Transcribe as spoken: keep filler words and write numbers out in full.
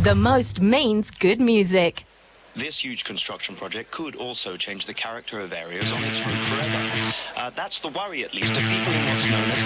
The most means good music. This huge construction project could also change the character of areas on its route forever. Uh, that's the worry, at least, of people in what's known as